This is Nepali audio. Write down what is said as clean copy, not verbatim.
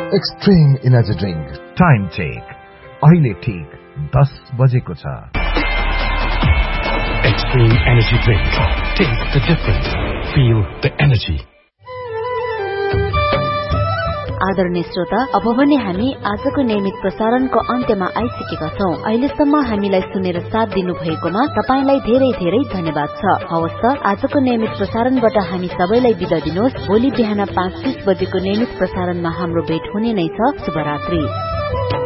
Extreme energy drink. Time check अहिले ठीक 10 बजेको छ। Extreme Energy Drink. Taste the difference. Feel the energy. आदरणीय श्रोता, अब भने हामी आजको नियमित प्रसारणको अन्त्यमा आइसकेका छौं। अहिलेसम्म हामीलाई सुनेर साथ दिनु भएकोमा तपाईलाई धेरै धेरै धन्यवाद छ। हवस् त, आजको नियमित प्रसारणबाट हामी सबैलाई बिदा दिनुहोस्। भोलि बिहान 5:30 बजेको नियमित प्रसारणमा हाम्रो भेट हुने नै छ। शुभरात्रि।